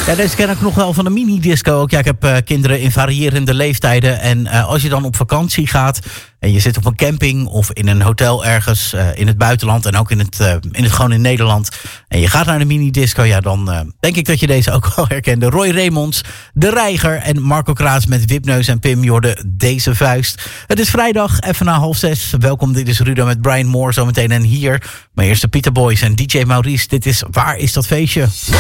Ja, deze ken ik nog wel van de minidisco ook. Ja, ik heb kinderen in variërende leeftijden. En als je dan op vakantie gaat en je zit op een camping of in een hotel ergens in het buitenland en ook gewoon in Nederland en je gaat naar de minidisco, ja, dan denk ik dat je deze ook wel herkende. Roy Raymonds, De Reiger en Marco Kraas met Wipneus en Pim Jorde, Deze Vuist. Het is vrijdag, even na 5:30. Welkom, dit is Rudo met Brian Moore zometeen. En hier, mijn eerste Peter Boys en DJ Maurice. Dit is Waar is dat feestje?